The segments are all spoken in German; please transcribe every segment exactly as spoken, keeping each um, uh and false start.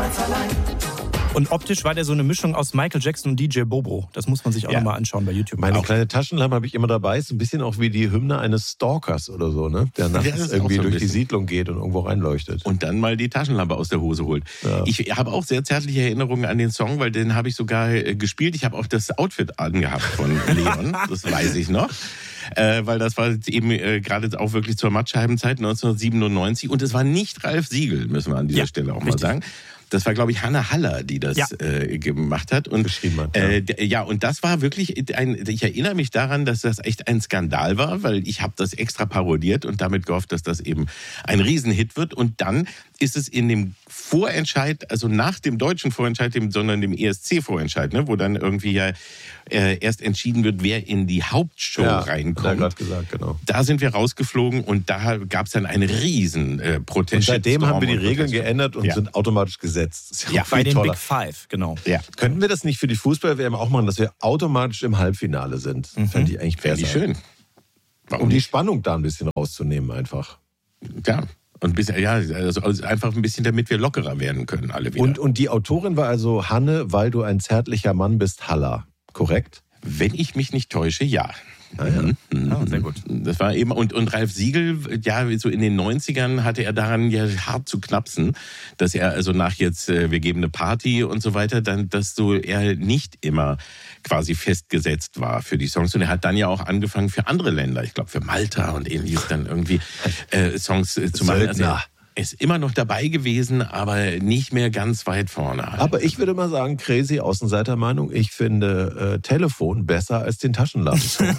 niemals allein. Und optisch war der so eine Mischung aus Michael Jackson und D J Bobo. Das muss man sich auch Ja. nochmal anschauen bei YouTube. Meine auch. kleine Taschenlampe habe ich immer dabei. Ist ein bisschen auch wie die Hymne eines Stalkers oder so, ne? Der nachts Ja, das ist irgendwie auch so ein durch die bisschen. Siedlung geht und irgendwo reinleuchtet. Und dann mal die Taschenlampe aus der Hose holt. Ja. Ich habe auch sehr zärtliche Erinnerungen an den Song, weil den habe ich sogar äh, gespielt. Ich habe auch das Outfit angehabt von Leon, das weiß ich noch. Äh, weil das war eben äh, gerade auch wirklich zur Mattscheibenzeit neunzehnhundertsiebenundneunzig. Und es war nicht Ralf Siegel, müssen wir an dieser Ja, Stelle auch mal richtig. sagen. Das war, glaube ich, Hanne Haller, die das Ja. äh, gemacht hat. Und, Geschrieben hat, ja. Äh, d- ja, und das war wirklich ein, ich erinnere mich daran, dass das echt ein Skandal war, weil ich habe das extra parodiert und damit gehofft, dass das eben ein Riesenhit wird. Und dann ist es in dem Vorentscheid, also nach dem deutschen Vorentscheid, dem, sondern dem E S C-Vorentscheid, ne, wo dann irgendwie ja äh, erst entschieden wird, wer in die Hauptshow Ja, hat er reinkommt. gerade gesagt, genau. Da sind wir rausgeflogen und da gab es dann einen riesen äh, Protest. Und seitdem haben wir die und Regeln Protest. geändert und Ja. sind automatisch gesetzt. Das ist Ja, auch Bei viel den toller. Big Five, genau. Ja. Könnten wir das nicht für die Fußball-W M auch machen, dass wir automatisch im Halbfinale sind? Fände ich eigentlich Wäre die besser. schön. Warum Um die nicht? Spannung da ein bisschen rauszunehmen einfach. Ja. Und ein bisschen, ja, also einfach ein bisschen, damit wir lockerer werden können, alle wieder. Und, und die Autorin war also Hanne, weil du ein zärtlicher Mann bist, Haller. Korrekt? wenn ich mich nicht täusche, ja. Ah, ja. Mhm. Ah, sehr gut. Das war eben, und, und Ralf Siegel, ja, so in den neunzigern hatte er daran ja hart zu knapsen, dass er also nach jetzt, äh, wir geben eine Party und so weiter, dann, dass so er nicht immer quasi festgesetzt war für die Songs. Und er hat dann ja auch angefangen für andere Länder, ich glaube für Malta und ähnliches, dann irgendwie äh, Songs äh, zu machen. Also er ist immer noch dabei gewesen, aber nicht mehr ganz weit vorne. Aber ich würde mal sagen, crazy Außenseitermeinung, ich finde äh, Telefon besser als den Taschenlampen.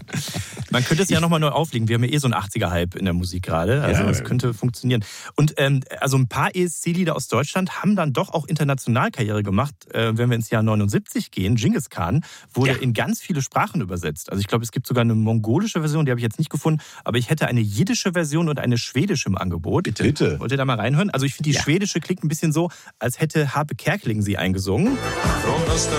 Man könnte es ja nochmal neu auflegen. Wir haben ja eh so einen achtziger-Hype in der Musik gerade. Also Ja. das könnte funktionieren. Und ähm, also ein paar E S C-Lieder aus Deutschland haben dann doch auch international Karriere gemacht. Äh, wenn wir ins Jahr neunundsiebzig gehen, Genghis Khan wurde Ja. in ganz viele Sprachen übersetzt. Also ich glaube, es gibt sogar eine mongolische Version, die habe ich jetzt nicht gefunden. Aber ich hätte eine jiddische Version und eine schwedische im Angebot. Bitte. Bitte. Wollt ihr da mal reinhören? Also ich finde, die Ja. schwedische klingt ein bisschen so, als hätte Harpe Kerkeling sie eingesungen. Från öster